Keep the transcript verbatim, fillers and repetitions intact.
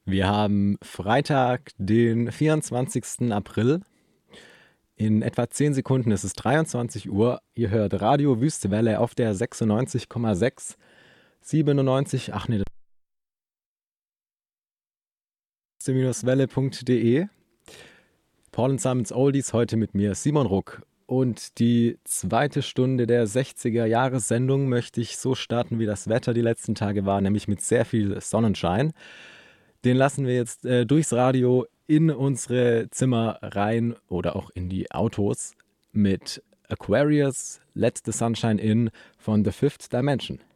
Wir haben Freitag, den vierundzwanzigsten April. In etwa zehn Sekunden ist es dreiundzwanzig Uhr. Ihr hört Radio Wüstewelle auf der sechsundneunzig Komma sechs, siebenundneunzig, ach nee, welle punkt de. Paul and Simons Oldies, heute mit mir Simon Ruck. Und die zweite Stunde der sechziger-Jahres-Sendung möchte ich so starten, wie das Wetter die letzten Tage war, nämlich mit sehr viel Sonnenschein. Den lassen wir jetzt äh, durchs Radio in unsere Zimmer rein oder auch in die Autos mit Aquarius, Let the Sunshine In von The Fifth Dimension.